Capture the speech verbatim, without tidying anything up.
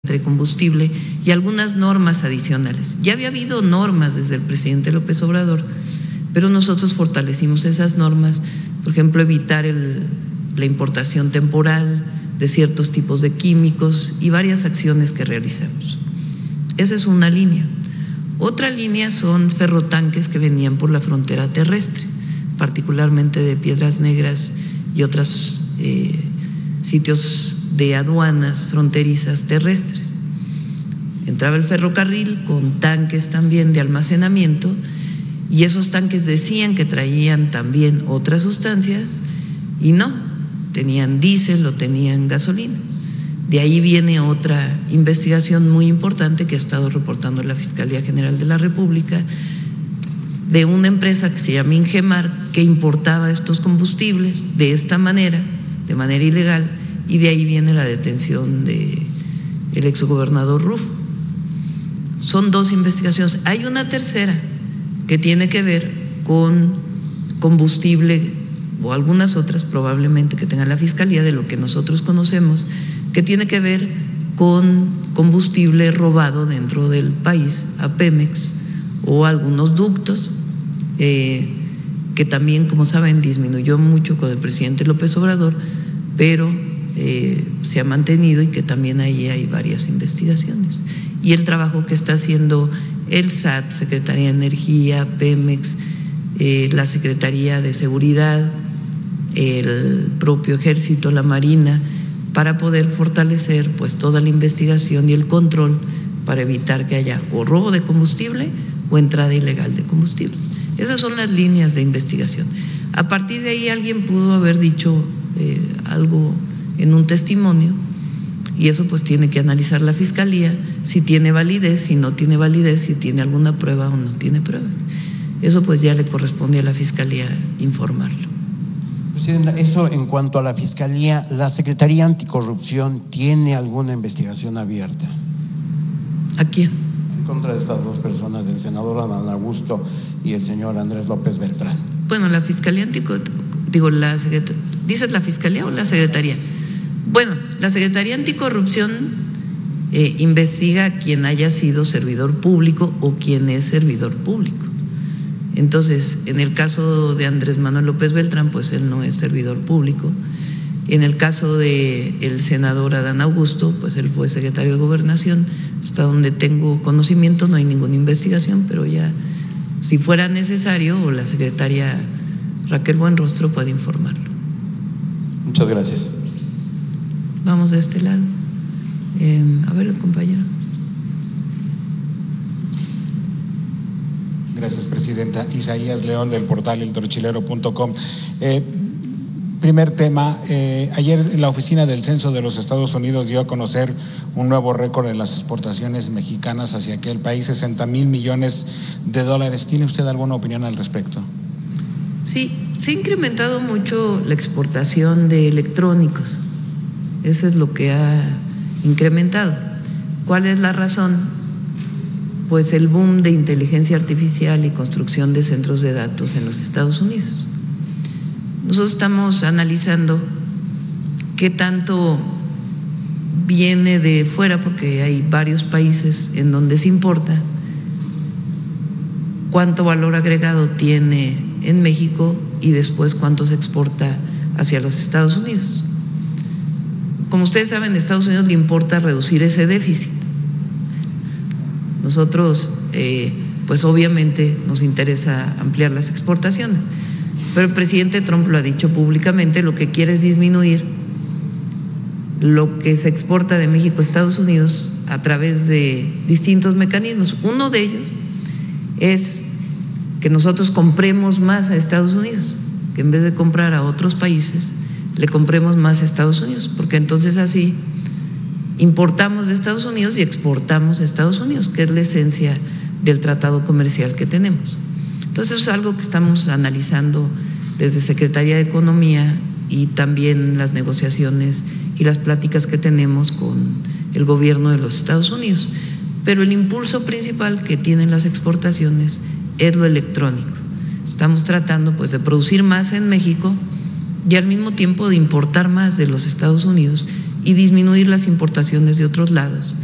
entre combustible y algunas normas adicionales. Ya había habido normas desde el presidente López Obrador, pero nosotros fortalecimos esas normas, por ejemplo, evitar el, la importación temporal de ciertos tipos de químicos y varias acciones que realizamos. Esa es una línea. Otra línea son ferrotanques que venían por la frontera terrestre, particularmente de Piedras Negras y otros eh, sitios de aduanas fronterizas terrestres. Entraba el ferrocarril con tanques también de almacenamiento y esos tanques decían que traían también otras sustancias y no, tenían diésel o tenían gasolina. De ahí viene otra investigación muy importante que ha estado reportando la Fiscalía General de la República de una empresa que se llama Ingemar que importaba estos combustibles de esta manera, de manera ilegal, y de ahí viene la detención de el exgobernador Rufo. Son dos investigaciones. Hay una tercera que tiene que ver con combustible o algunas otras probablemente que tenga la Fiscalía de lo que nosotros conocemos, que tiene que ver con combustible robado dentro del país a Pemex o algunos ductos, eh, que también, como saben, disminuyó mucho con el presidente López Obrador, pero eh, se ha mantenido y que también ahí hay varias investigaciones. Y el trabajo que está haciendo el S A T, Secretaría de Energía, Pemex, eh, la Secretaría de Seguridad, el propio Ejército, la Marina, para poder fortalecer pues toda la investigación y el control para evitar que haya o robo de combustible o entrada ilegal de combustible. Esas son las líneas de investigación. A partir de ahí alguien pudo haber dicho eh, algo en un testimonio y eso pues tiene que analizar la Fiscalía si tiene validez, si no tiene validez, si tiene alguna prueba o no tiene pruebas. Eso pues ya le corresponde a la Fiscalía informarlo. Presidenta, eso en cuanto a la Fiscalía, ¿la Secretaría Anticorrupción tiene alguna investigación abierta? ¿A quién? En contra de estas dos personas, del senador Adán Augusto y el señor Andrés López Beltrán. Bueno, la Fiscalía Anticorrupción, digo, la Secretaría, ¿dices la Fiscalía o la Secretaría? Bueno, la Secretaría Anticorrupción eh, investiga a quien haya sido servidor público o quien es servidor público. Entonces, en el caso de Andrés Manuel López Beltrán, pues él no es servidor público. En el caso de el senador Adán Augusto, pues él fue secretario de Gobernación. Hasta donde tengo conocimiento no hay ninguna investigación, pero ya si fuera necesario, o la secretaria Raquel Buenrostro puede informarlo. Muchas gracias. Vamos de este lado. Eh, a ver, el compañero. Gracias, presidenta. Isaías León, del portal el torchilero punto com. Eh, primer tema, eh, ayer la Oficina del Censo de los Estados Unidos dio a conocer un nuevo récord en las exportaciones mexicanas hacia aquel país, sesenta mil millones de dólares. ¿Tiene usted alguna opinión al respecto? Sí, se ha incrementado mucho la exportación de electrónicos. Eso es lo que ha incrementado. ¿Cuál es la razón? Pues el boom de inteligencia artificial y construcción de centros de datos en los Estados Unidos. Nosotros estamos analizando qué tanto viene de fuera, porque hay varios países en donde se importa, cuánto valor agregado tiene en México y después cuánto se exporta hacia los Estados Unidos. Como ustedes saben, a Estados Unidos le importa reducir ese déficit. Nosotros, eh, pues obviamente nos interesa ampliar las exportaciones, pero el presidente Trump lo ha dicho públicamente, lo que quiere es disminuir lo que se exporta de México a Estados Unidos a través de distintos mecanismos. Uno de ellos es que nosotros compremos más a Estados Unidos, que en vez de comprar a otros países, le compremos más a Estados Unidos, porque entonces así importamos de Estados Unidos y exportamos a Estados Unidos, que es la esencia del tratado comercial que tenemos. Entonces es algo que estamos analizando desde Secretaría de Economía y también las negociaciones y las pláticas que tenemos con el gobierno de los Estados Unidos. Pero el impulso principal que tienen las exportaciones es lo electrónico. Estamos tratando pues de producir más en México y al mismo tiempo de importar más de los Estados Unidos y disminuir las importaciones de otros lados